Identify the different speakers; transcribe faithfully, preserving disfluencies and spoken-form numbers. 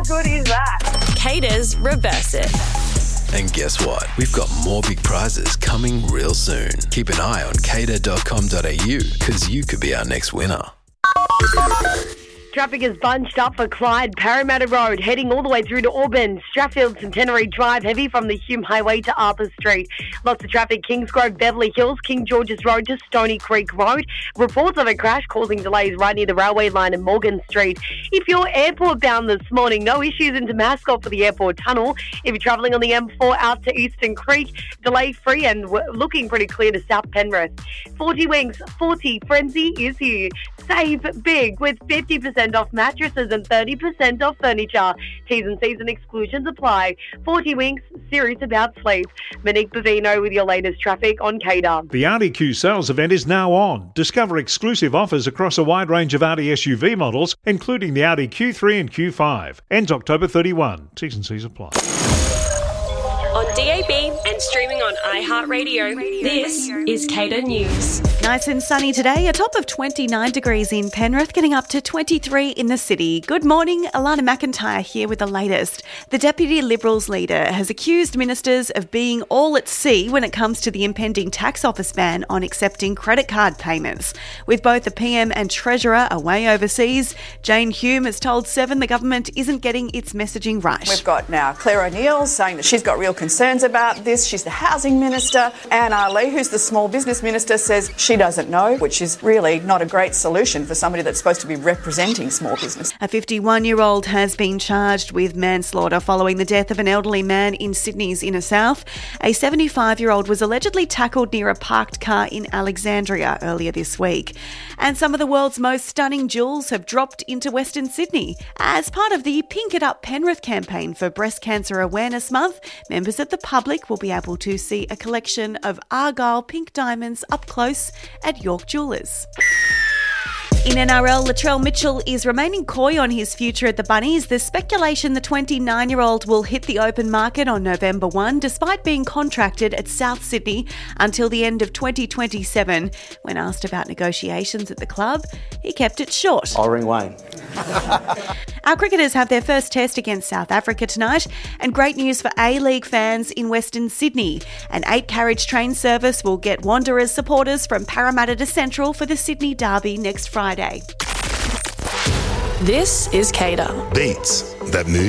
Speaker 1: good is that?
Speaker 2: Cater's Reverse It.
Speaker 3: And guess what? We've got more big prizes coming real soon. Keep an eye on cater dot com dot a u because you could be our next winner.
Speaker 1: Traffic is bunched up for Clyde, Parramatta Road, heading all the way through to Auburn, Strathfield, Centenary Drive, heavy from the Hume Highway to Arthur Street. Lots of traffic, Kingsgrove, Beverly Hills, King George's Road to Stony Creek Road. Reports of a crash causing delays right near the railway line in Morgan Street. If you're airport bound this morning, no issues into Mascot for the airport tunnel. If you're travelling on the M four out to Eastern Creek, delay free and looking pretty clear to South Penrith. forty Winks, forty Frenzy is here. Save big with fifty percent off mattresses and thirty percent off furniture. T's and C's and exclusions apply. forty Winks, serious about sleep. Monique Bavino with your latest traffic on Cater.
Speaker 4: The Audi Q sales event is now on. Discover exclusive offers across a wide range of Audi S U V models, including the Audi Q three and Q five. Ends October thirty-first. T's and C's apply.
Speaker 2: On D A B and streaming on iHeartRadio, this is Cater News.
Speaker 5: Nice and sunny today, a top of twenty-nine degrees in Penrith, getting up to twenty-three in the city. Good morning, Alana McIntyre here with the latest. The Deputy Liberals leader has accused ministers of being all at sea when it comes to the impending tax office ban on accepting credit card payments. With both the P M and Treasurer away overseas, Jane Hume has told Seven the government isn't getting its messaging right.
Speaker 6: We've got now Claire O'Neill saying that she's got real concerns about this. She's the Housing Minister. Anne Ali, who's the Small Business Minister, says she doesn't know, which is really not a great solution for somebody that's supposed to be representing small business.
Speaker 5: A fifty-one-year-old has been charged with manslaughter following the death of an elderly man in Sydney's inner south. A seventy-five-year-old was allegedly tackled near a parked car in Alexandria earlier this week. And some of the world's most stunning jewels have dropped into Western Sydney. As part of the Pink It Up Penrith campaign for Breast Cancer Awareness Month, members of the public will be able to see a collection of Argyle pink diamonds up close at York Jewellers. In N R L, Latrell Mitchell is remaining coy on his future at the Bunnies. There's speculation the twenty-nine-year-old will hit the open market on November first, despite being contracted at South Sydney until the end of twenty twenty-seven. When asked about negotiations at the club, he kept it short.
Speaker 7: I'll ring Wayne.
Speaker 5: Our cricketers have their first test against South Africa tonight, and great news for A-League fans in Western Sydney. An eight-carriage train service will get Wanderers supporters from Parramatta to Central for the Sydney Derby next Friday.
Speaker 2: This is Cater.
Speaker 8: Beats that move.